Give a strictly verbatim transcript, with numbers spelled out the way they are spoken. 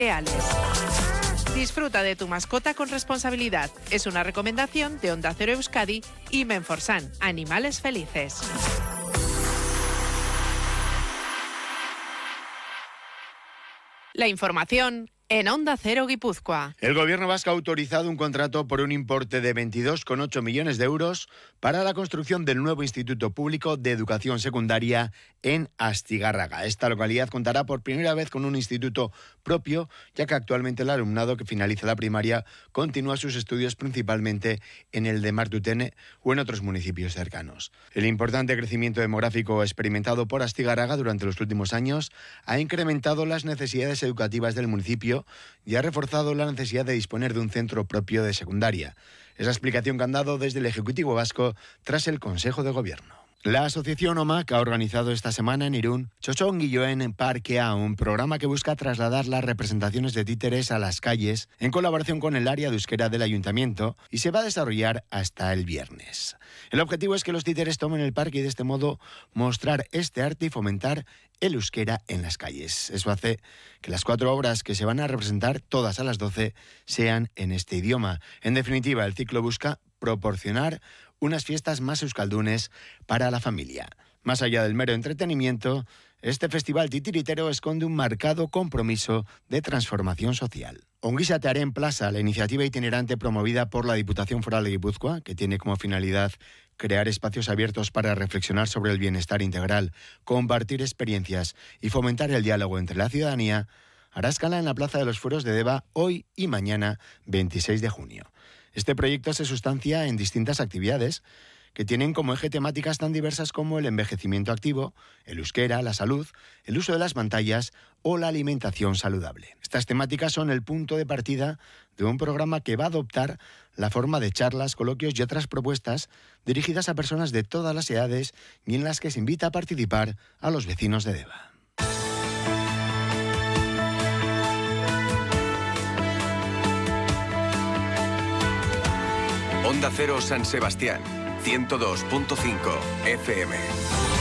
Disfruta de tu mascota con responsabilidad. Es una recomendación de Onda Cero Euskadi y Menforsan, Animales Felices. La información en Onda Cero Guipúzcoa. El gobierno vasco ha autorizado un contrato por un importe de veintidós coma ocho millones de euros para la construcción del nuevo Instituto Público de Educación Secundaria en Astigarraga. Esta localidad contará por primera vez con un instituto propio, ya que actualmente el alumnado que finaliza la primaria continúa sus estudios principalmente en el de Martutene o en otros municipios cercanos. El importante crecimiento demográfico experimentado por Astigarraga durante los últimos años ha incrementado las necesidades educativas del municipio y ha reforzado la necesidad de disponer de un centro propio de secundaria. Es la explicación que han dado desde el Ejecutivo Vasco tras el Consejo de Gobierno. La asociación O M A C ha organizado esta semana en Irún Txotxongilloen en Parkea, un programa que busca trasladar las representaciones de títeres a las calles en colaboración con el área de euskera del Ayuntamiento y se va a desarrollar hasta el viernes. El objetivo es que los títeres tomen el parque y de este modo mostrar este arte y fomentar el euskera en las calles. Eso hace que las cuatro obras que se van a representar, todas a las doce, sean en este idioma. En definitiva, el ciclo busca proporcionar unas fiestas más euskaldunes para la familia. Más allá del mero entretenimiento, este festival titiritero esconde un marcado compromiso de transformación social. Ongizatearen Plaza, la iniciativa itinerante promovida por la Diputación Foral de Guipúzcoa, que tiene como finalidad crear espacios abiertos para reflexionar sobre el bienestar integral, compartir experiencias y fomentar el diálogo entre la ciudadanía, hará escala en la Plaza de los Fueros de Deva hoy y mañana, veintiséis de junio. Este proyecto se sustancia en distintas actividades que tienen como eje temáticas tan diversas como el envejecimiento activo, el euskera, la salud, el uso de las pantallas o la alimentación saludable. Estas temáticas son el punto de partida de un programa que va a adoptar la forma de charlas, coloquios y otras propuestas dirigidas a personas de todas las edades y en las que se invita a participar a los vecinos de Deva. Onda Cero San Sebastián, ciento dos punto cinco F M.